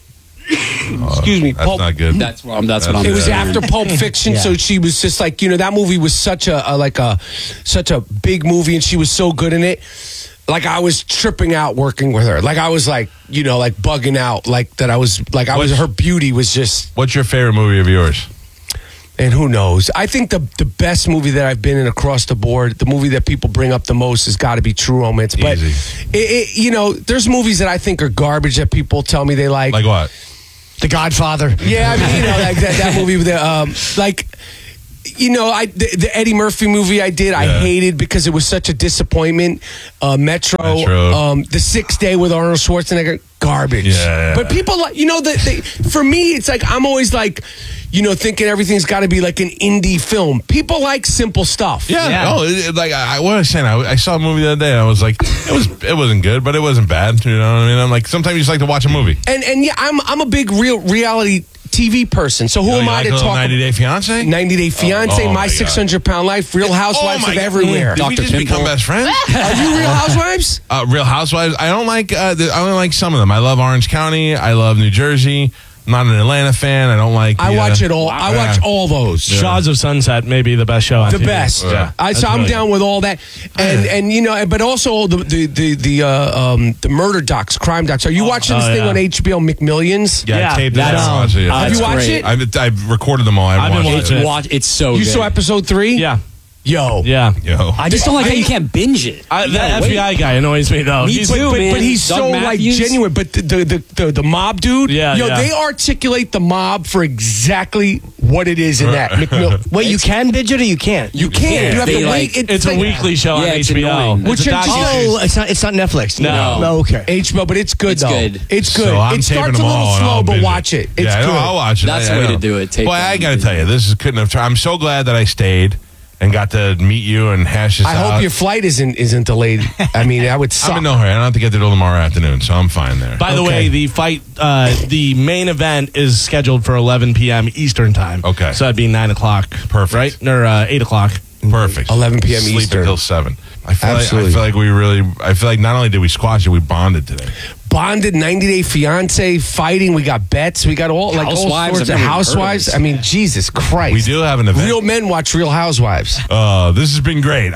excuse me, That's Pulp, not good. That's what I'm. That's what I'm. it was hearing. after Pulp Fiction, Yeah. so she was just like, you know, that movie was such a, a like a such a big movie, and she was so good in it. Like I was tripping out working with her. Like I was like, you know, like bugging out. Like that I was like I was. What's- Her beauty was just. What's your favorite movie of yours? And who knows? I think the the best movie that I've been in across the board, the movie that people bring up the most, has got to be True Romance. But Easy. it, it, you know, there's movies that I think are garbage that people tell me they like. Like what? The Godfather. Yeah, I mean, you know, like that, that movie with the um, like. You know, I the, the Eddie Murphy movie I did, I Yeah. hated because it was such a disappointment. Uh, Metro, Metro. Um, the Sixth Day with Arnold Schwarzenegger, garbage. Yeah. But people like, you know, the, they, for me, it's like I'm always like, you know, thinking everything's got to be like an indie film. People like simple stuff. Yeah. Yeah. Oh, it, it- like I, what I was saying, I, I saw a movie the other day. And I was like, it was it wasn't good, but it wasn't bad. You know what I mean? I'm like, sometimes you just like to watch a movie. And and yeah, I'm I'm a big real reality T V person. So who You know, am you I like to a little talk? ninety Day Fiance? ninety Day Fiance, Oh, oh My my God. six hundred Pound Life, Real Housewives Oh my of God. everywhere. Did we Doctor just become Pimple. best friends? Are you Real Housewives? Uh, Real Housewives. I don't like. Uh, the, I only like some of them. I love Orange County. I love New Jersey. I'm not an Atlanta fan. I don't like. I the, watch uh, it all. I watch Yeah. all those. Shaws of Sunset may be the best show on The T V. best. Yeah. I, so That's I'm really down with all that, and and you know, but also the the the the, uh, um, the murder docs, crime docs. Are you watching this oh, thing yeah. on H B O, McMillions? Yeah, Yeah, I taped it. that's- I watched it. uh, Have you That's watched great. it? I've, I've recorded them all. I I've been watched It's it. watching watch. It's so. You good. saw episode three? Yeah. Yo. Yeah. Yo. I just don't like how you can't binge it. I, You that gotta F B I wait. guy annoys me though. Me He's too. But, man. but he's Doug so like Matthews? genuine. But the the, the the the mob dude, Yeah, yo, yeah. they articulate the mob for exactly what it is in that. McMill- Wait, you can binge it or you can't? you can't. You have They to like- wait. It's a like- weekly show Yeah, on it's H B O. annoying. It's a Which are- docu-series. Oh, it's not. It's not Netflix. No. No. Okay. H B O, but it's good It's though. good. It's good. So I'm it starts taping a them little all and I'll slow, but binge watch it. It's yeah, good. No, I'll watch it. That's I- the I way to know. do it. Tape Boy, them I and got to binge tell you, this is couldn't have. I'm so glad that I stayed and got to meet you and hash this I out. hope your flight isn't isn't delayed. I mean, that would suck. I'm in no hurry. I don't have to get there till tomorrow afternoon, so I'm fine there. By the Okay. way, the fight, uh, the main event is scheduled for eleven p.m. Eastern time. Okay. So that'd be nine o'clock. Perfect. Right? Or uh, eight o'clock. Perfect. eleven p.m. Sleep Eastern. until seven. I feel Absolutely. like I feel like we really. I feel like not only did we squash it, we bonded today. Bonded, ninety Day Fiance, fighting. We got bets. We got all like all Housewives, sorts I've of never even heard of housewives. this. I mean, Jesus Christ. We do have an event. Real men watch Real Housewives. Uh, this has been great.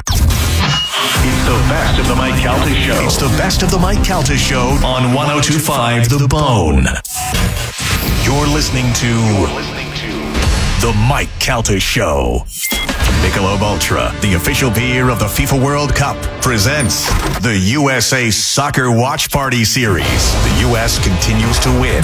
It's the best of the Mike Calta Show. It's the best of the Mike Calta Show on one oh two point five The Bone. You're listening to The Mike Calta Show. Michelob Ultra, the official beer of the FIFA World Cup, presents the U S A Soccer Watch Party Series. The U S continues to win.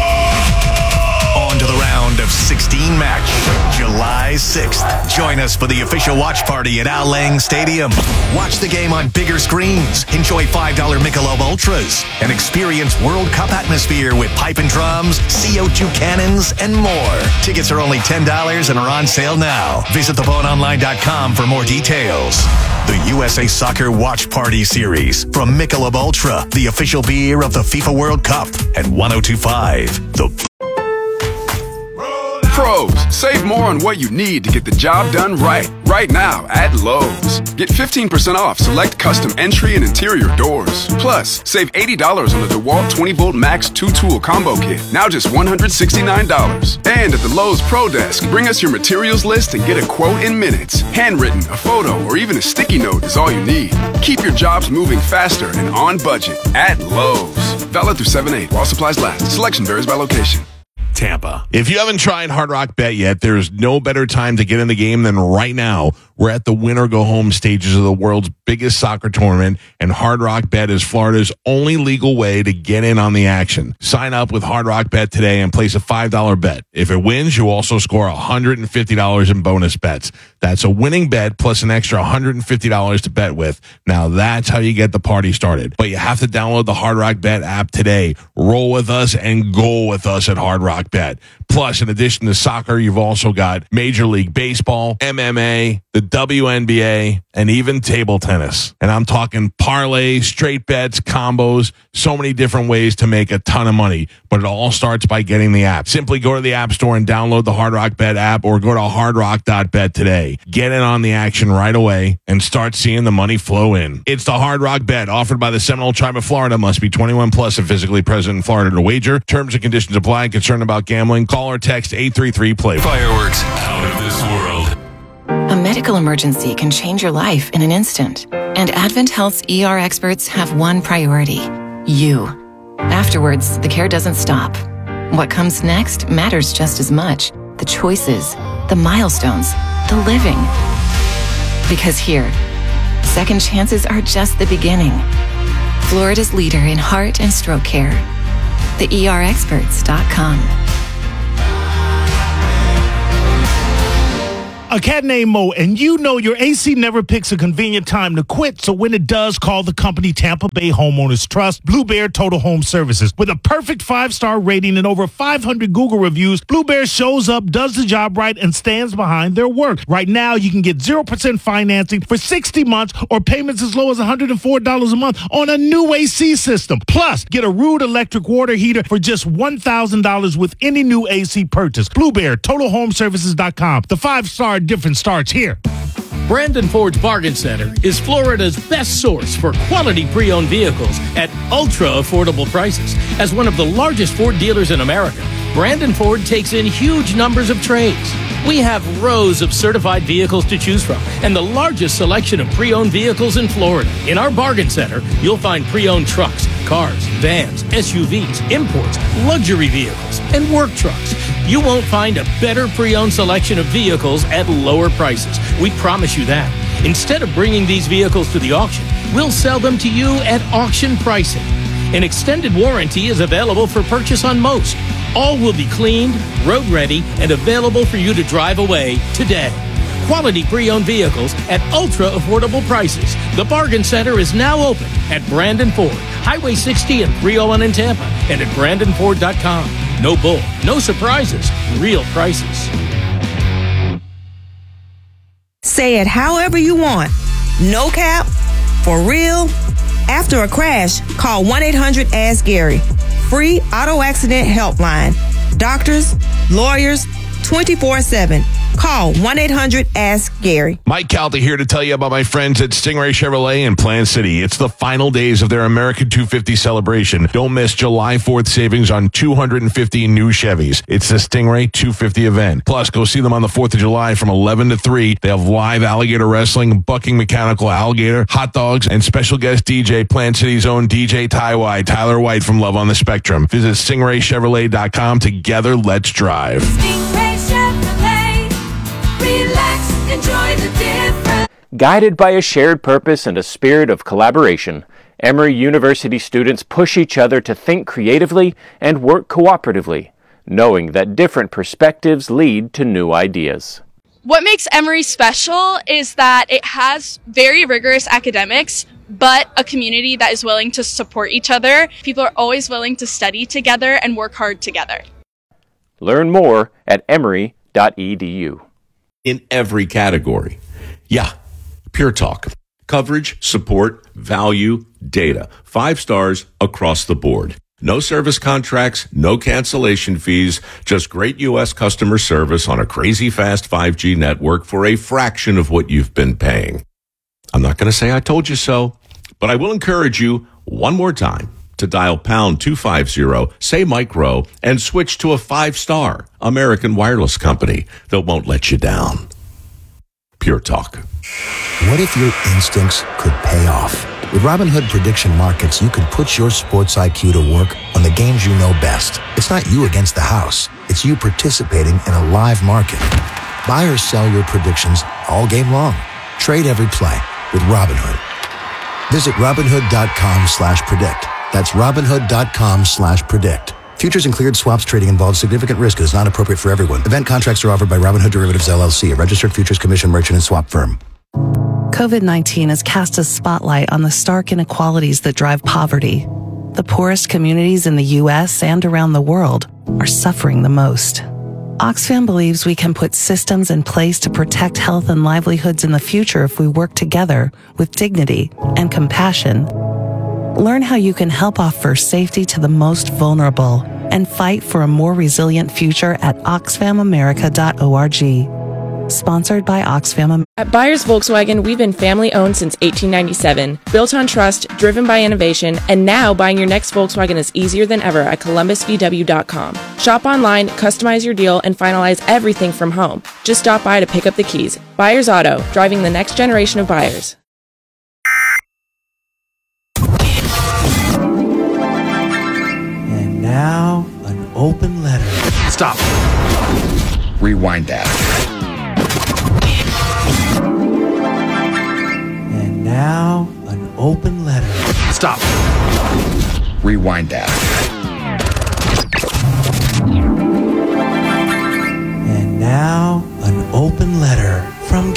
On to the round of sixteen match, July sixth. Join us for the official watch party at Al Lang Stadium. Watch the game on bigger screens. Enjoy five dollar Michelob Ultras. And experience World Cup atmosphere with pipe and drums, C O two cannons, and more. Tickets are only ten dollars and are on sale now. Visit the bone online dot com for more details. The U S A Soccer Watch Party Series from Michelob Ultra, the official beer of the FIFA World Cup at one oh two point five The Pros, save more on what you need to get the job done right. Right now at Lowe's. Get fifteen percent off select custom entry and interior doors. Plus, save eighty dollars on the DeWalt twenty volt Max two tool combo kit. Now just one hundred sixty-nine dollars. And at the Lowe's Pro Desk, bring us your materials list and get a quote in minutes. Handwritten, a photo, or even a sticky note is all you need. Keep your jobs moving faster and on budget at Lowe's. Valid through seven eight while supplies last. Selection varies by location. Tampa. If you haven't tried Hard Rock Bet yet, there's no better time to get in the game than right now. We're at the win or go home stages of the world's biggest soccer tournament, and Hard Rock Bet is Florida's only legal way to get in on the action. Sign up with Hard Rock Bet today and place a five dollar bet. If it wins, you also score one hundred fifty dollars in bonus bets. That's a winning bet plus an extra one hundred fifty dollars to bet with. Now that's how you get the party started. But you have to download the Hard Rock Bet app today. Roll with us and go with us at Hard Rock Bet. Plus, in addition to soccer, you've also got Major League Baseball, M M A, the W N B A, and even table tennis. And I'm talking parlays, straight bets, combos, so many different ways to make a ton of money. But it all starts by getting the app. Simply go to the App Store and download the Hard Rock Bet app or go to hard rock dot bet today. Get in on the action right away and start seeing the money flow in. It's the Hard Rock Bet offered by the Seminole Tribe of Florida. Must be twenty-one plus and physically present in Florida to wager. Terms and conditions apply. Concerned about gambling? Call or text eight three three play. Fireworks out of this world. A medical emergency can change your life in an instant. And Advent Health's E R experts have one priority: you. Afterwards, the care doesn't stop. What comes next matters just as much. The choices, the milestones, the living. Because here, second chances are just the beginning. Florida's leader in heart and stroke care. the E R experts dot com. A cat named Mo, and you know your A C never picks a convenient time to quit, so when it does, call the company Tampa Bay Homeowners Trust, Blue Bear Total Home Services. With a perfect five-star rating and over five hundred Google reviews, Blue Bear shows up, does the job right, and stands behind their work. Right now, you can get zero percent financing for sixty months or payments as low as one hundred four dollars a month on a new A C system. Plus, get a Rude electric water heater for just one thousand dollars with any new A C purchase. Blue Bear Total Home Services dot com. The five-star difference starts here. Brandon Ford's Bargain Center is Florida's best source for quality pre-owned vehicles at ultra-affordable prices. As one of the largest Ford dealers in America, Brandon Ford takes in huge numbers of trades. We have rows of certified vehicles to choose from and the largest selection of pre-owned vehicles in Florida. In our Bargain Center, you'll find pre-owned trucks, cars, vans, S U Vs, imports, luxury vehicles, and work trucks. You won't find a better pre-owned selection of vehicles at lower prices. We promise you that. Instead of bringing these vehicles to the auction, we'll sell them to you at auction pricing. An extended warranty is available for purchase on most. All will be cleaned, road ready, and available for you to drive away today. Quality pre-owned vehicles at ultra-affordable prices. The Bargain Center is now open at Brandon Ford, Highway sixty and three oh one in Tampa, and at brandon ford dot com. No bull, no surprises, real prices. Say it however you want. No cap, for real. After a crash, call one eight hundred ask Gary. Free auto accident helpline. Doctors, lawyers, twenty-four seven. Call one eight hundred ask Gary. Mike Calta here to tell you about my friends at Stingray Chevrolet in Plant City. It's the final days of their American two fifty celebration. Don't miss July fourth savings on two hundred fifty new Chevys. It's the Stingray two fifty event. Plus, go see them on the fourth of July from eleven to three. They have live alligator wrestling, bucking mechanical alligator, hot dogs, and special guest D J, Plant City's own D J Tywai, Tyler White from Love on the Spectrum. Visit stingray chevrolet dot com. Together, let's drive. Stingray Chevrolet. Relax, enjoy the difference. Guided by a shared purpose and a spirit of collaboration, Emory University students push each other to think creatively and work cooperatively, knowing that different perspectives lead to new ideas. What makes Emory special is that it has very rigorous academics, but a community that is willing to support each other. People are always willing to study together and work hard together. Learn more at emory dot e d u. In every category. Yeah, Pure Talk. Coverage, support, value, data. Five stars across the board. No service contracts, no cancellation fees, just great U S customer service on a crazy fast five G network for a fraction of what you've been paying. I'm not going to say I told you so, but I will encourage you one more time to dial pound two fifty, say micro, and switch to a five-star American wireless company that won't let you down. Pure Talk. What if your instincts could pay off? With Robinhood Prediction Markets, you can put your sports I Q to work on the games you know best. It's not you against the house. It's you participating in a live market. Buy or sell your predictions all game long. Trade every play with Robinhood. Visit Robinhood.com slash predict. That's Robinhood.com slash predict. Futures and cleared swaps trading involves significant risk and is not appropriate for everyone. Event contracts are offered by Robinhood Derivatives, L L C, a registered futures commission merchant and swap firm. COVID nineteen has cast a spotlight on the stark inequalities that drive poverty. The poorest communities in the U S and around the world are suffering the most. Oxfam believes we can put systems in place to protect health and livelihoods in the future if we work together with dignity and compassion. Learn how you can help offer safety to the most vulnerable and fight for a more resilient future at oxfam america dot org. Sponsored by Oxfam. At Byers Volkswagen, we've been family-owned since eighteen ninety-seven, built on trust, driven by innovation, and now buying your next Volkswagen is easier than ever at columbus v w dot com. Shop online, customize your deal, and finalize everything from home. Just stop by to pick up the keys. Byers Auto, driving the next generation of buyers. And now, an open letter. Stop. Rewind that. And now, an open letter. Stop. Rewind that. And now, an open letter from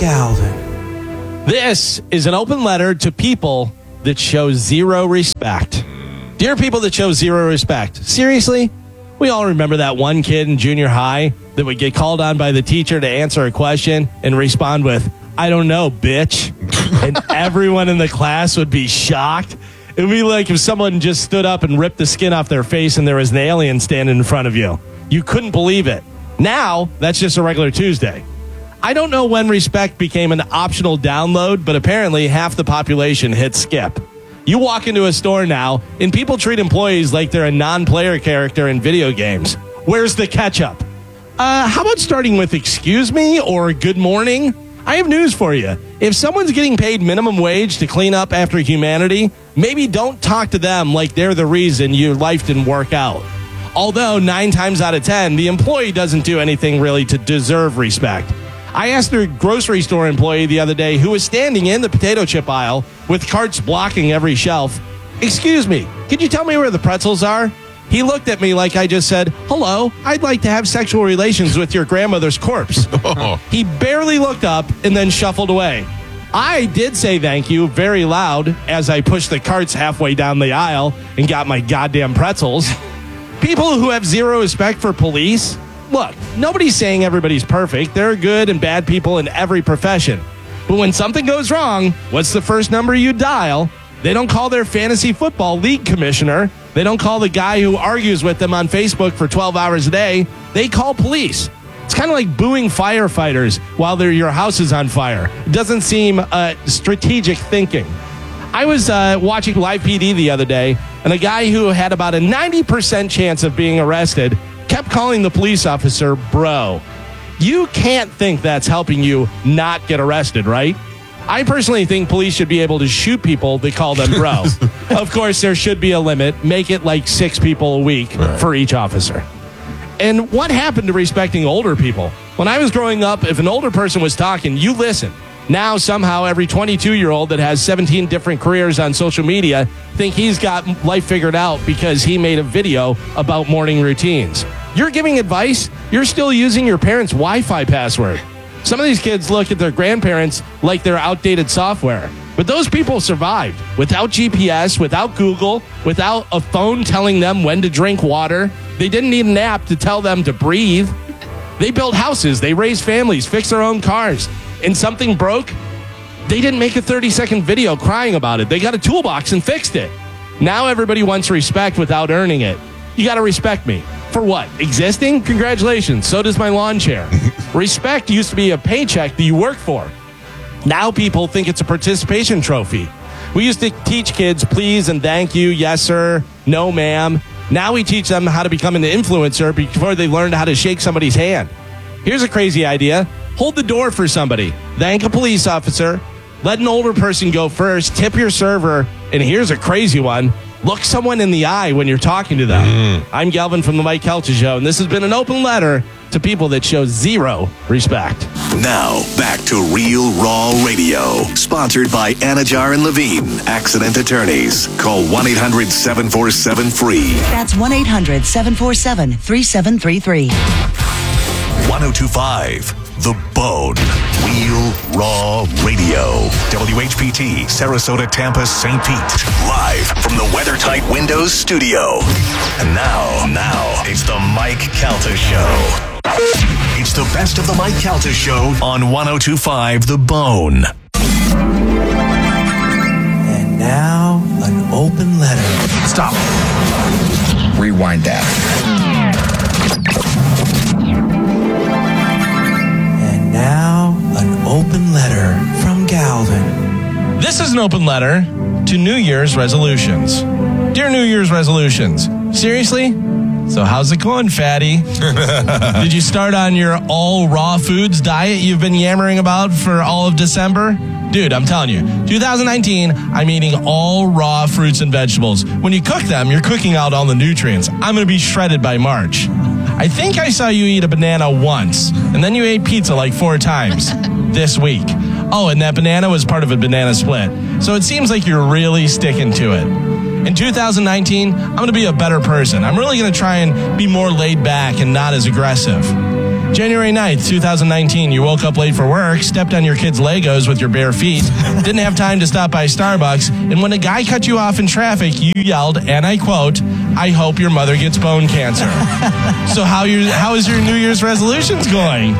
Galvin. This is an open letter to people that show zero respect. Dear people that show zero respect, seriously? We all remember that one kid in junior high that would get called on by the teacher to answer a question and respond with, "I don't know, bitch." And everyone in the class would be shocked. It would be like if someone just stood up and ripped the skin off their face and there was an alien standing in front of you. You couldn't believe it. Now, that's just a regular Tuesday. I don't know when respect became an optional download, but apparently half the population hit skip. You walk into a store now, and people treat employees like they're a non-player character in video games. Where's the ketchup? Uh, how about starting with excuse me or good morning? I have news for you. If someone's getting paid minimum wage to clean up after humanity, maybe don't talk to them like they're the reason your life didn't work out. Although nine times out of ten, the employee doesn't do anything really to deserve respect. I asked a grocery store employee the other day who was standing in the potato chip aisle with carts blocking every shelf, "Excuse me, could you tell me where the pretzels are?" He looked at me like I just said, "Hello, I'd like to have sexual relations with your grandmother's corpse." He barely looked up and then shuffled away. I did say thank you very loud as I pushed the carts halfway down the aisle and got my goddamn pretzels. People who have zero respect for police? Look, nobody's saying everybody's perfect. There are good and bad people in every profession. But when something goes wrong, what's the first number you dial? They don't call their fantasy football league commissioner. They don't call the guy who argues with them on Facebook for twelve hours a day. They call police. It's kind of like booing firefighters while their your house is on fire. It doesn't seem uh, strategic thinking. I was uh, watching Live P D the other day, and a guy who had about a ninety percent chance of being arrested kept calling the police officer bro. You can't think that's helping you not get arrested, right? I personally think police should be able to shoot people that call them bro. Of course, there should be a limit. Make it like six people a week right. for each officer. And what happened to respecting older people? When I was growing up, if an older person was talking, you listen. Now, somehow, every twenty-two-year-old that has seventeen different careers on social media think he's got life figured out because he made a video about morning routines. You're giving advice? You're still using your parents' Wi-Fi password. Some of these kids look at their grandparents like they're outdated software. But those people survived without G P S, without Google, without a phone telling them when to drink water. They didn't need an app to tell them to breathe. They built houses, they raised families, fixed their own cars. And something broke, they didn't make a thirty-second video crying about it. They got a toolbox and fixed it. Now everybody wants respect without earning it. You got to respect me. For what? Existing? Congratulations. So does my lawn chair. Respect used to be a paycheck that you work for. Now people think it's a participation trophy. We used to teach kids please and thank you, yes sir, no ma'am. Now we teach them how to become an influencer before they learn how to shake somebody's hand. Here's a crazy idea. Hold the door for somebody. Thank a police officer. Let an older person go first. Tip your server. And here's a crazy one. Look someone in the eye when you're talking to them. Mm. I'm Galvin from the Mike Calta Show, and this has been an open letter to people that show zero respect. Now, back to Real Raw Radio. Sponsored by Anajar and Levine, Accident Attorneys. Call one eight hundred seven four seven free. That's one eight hundred seven four seven three seven three three. one oh two point five The Bone. Real Raw Radio. W H P T, Sarasota, Tampa, Saint Pete. Live from the WeatherTight Windows studio. And now, now, it's the Mike Calta Show. It's the best of the Mike Calta Show on one oh two point five The Bone. And now, an open letter. Stop. Rewind that. And now, an open letter from Galvin. This is an open letter to New Year's resolutions. Dear New Year's resolutions, seriously? So how's it going, fatty? Did you start on your all raw foods diet you've been yammering about for all of December? Dude, I'm telling you, two thousand nineteen, I'm eating all raw fruits and vegetables. When you cook them, you're cooking out all the nutrients. I'm going to be shredded by March. I think I saw you eat a banana once, and then you ate pizza like four times this week. Oh, and that banana was part of a banana split. So it seems like you're really sticking to it. In two thousand nineteen, I'm going to be a better person. I'm really going to try and be more laid back and not as aggressive. January ninth, twenty nineteen, you woke up late for work, stepped on your kid's Legos with your bare feet, didn't have time to stop by Starbucks, and when a guy cut you off in traffic, you yelled, and I quote, "I hope your mother gets bone cancer." So how you how is your New Year's resolutions going?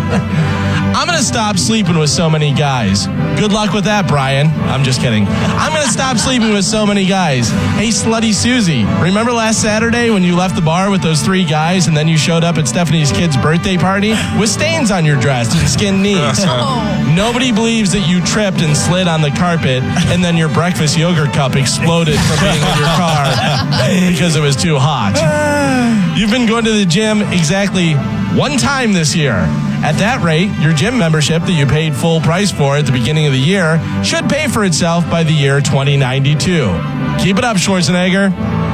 I'm going to stop sleeping with so many guys. Good luck with that, Brian. I'm just kidding. I'm going to stop sleeping with so many guys. Hey, Slutty Susie, remember last Saturday when you left the bar with those three guys and then you showed up at Stephanie's kid's birthday party with stains on your dress and skinned knees? Nobody believes that you tripped and slid on the carpet and then your breakfast yogurt cup exploded from being in your car because it was too hot. You've been going to the gym exactly one time this year. At that rate, your gym membership that you paid full price for at the beginning of the year should pay for itself by the year twenty ninety-two. Keep it up, Schwarzenegger.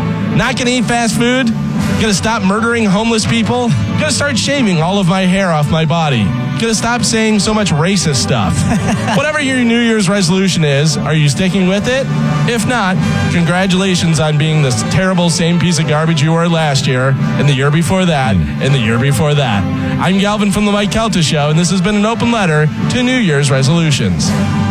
Not gonna eat fast food? Gonna stop murdering homeless people? Gonna start shaving all of my hair off my body? Gonna stop saying so much racist stuff? Whatever your New Year's resolution is, are you sticking with it? If not, congratulations on being this terrible same piece of garbage you were last year, and the year before that, and the year before that. I'm Galvin from The Mike Calta Show, and this has been an open letter to New Year's resolutions.